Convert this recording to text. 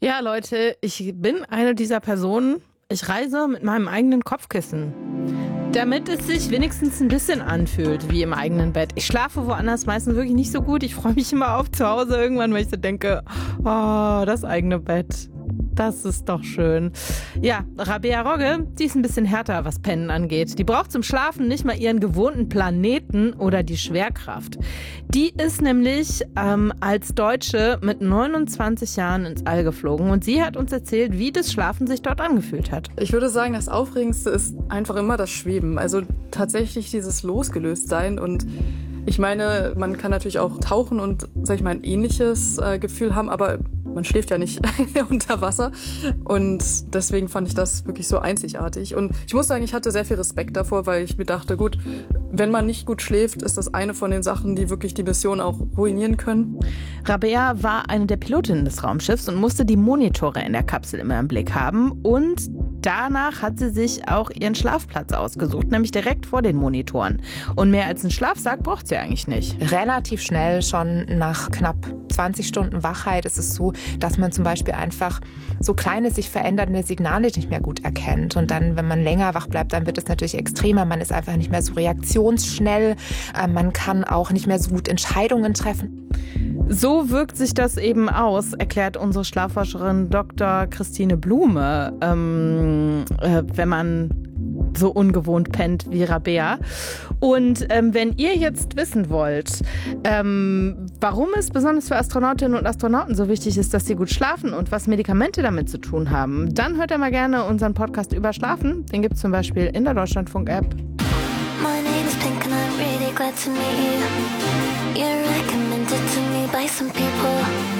Ja, Leute, ich bin eine dieser Personen. Ich reise mit meinem eigenen Kopfkissen, damit es sich wenigstens ein bisschen anfühlt wie im eigenen Bett. Ich schlafe woanders meistens wirklich nicht so gut. Ich freue mich immer auf zu Hause irgendwann, weil ich so denke, oh, das eigene Bett. Das ist doch schön. Ja, Rabea Rogge, die ist ein bisschen härter, was Pennen angeht. Die braucht zum Schlafen nicht mal ihren gewohnten Planeten oder die Schwerkraft. Die ist nämlich als Deutsche mit 29 Jahren ins All geflogen und sie hat uns erzählt, wie das Schlafen sich dort angefühlt hat. Ich würde sagen, das Aufregendste ist einfach immer das Schweben. Also tatsächlich dieses Losgelöstsein. Und ich meine, man kann natürlich auch tauchen und, sag ich mal, ein ähnliches Gefühl haben, aber man schläft ja nicht unter Wasser und deswegen fand ich das wirklich so einzigartig. Und ich muss sagen, ich hatte sehr viel Respekt davor, weil ich mir dachte, gut, wenn man nicht gut schläft, ist das eine von den Sachen, die wirklich die Mission auch ruinieren können. Rabea war eine der Pilotinnen des Raumschiffs und musste die Monitore in der Kapsel immer im Blick haben und danach hat sie sich auch ihren Schlafplatz ausgesucht, nämlich direkt vor den Monitoren. Und mehr als einen Schlafsack braucht sie eigentlich nicht. Relativ schnell, schon nach knapp 20 Stunden Wachheit, ist es so, dass man zum Beispiel einfach so kleine, sich verändernde Signale nicht mehr gut erkennt. Und dann, wenn man länger wach bleibt, dann wird es natürlich extremer. Man ist einfach nicht mehr so reaktionsschnell. Man kann auch nicht mehr so gut Entscheidungen treffen. So wirkt sich das eben aus, erklärt unsere Schlafforscherin Dr. Christine Blume, wenn man so ungewohnt pennt wie Rabea. Und wenn ihr jetzt wissen wollt, warum es besonders für Astronautinnen und Astronauten so wichtig ist, dass sie gut schlafen und was Medikamente damit zu tun haben, dann hört ihr mal gerne unseren Podcast über Schlafen. Den gibt es zum Beispiel in der Deutschlandfunk-App. My name is Pink and I'm really glad to meet you. You're recommended to me by some people.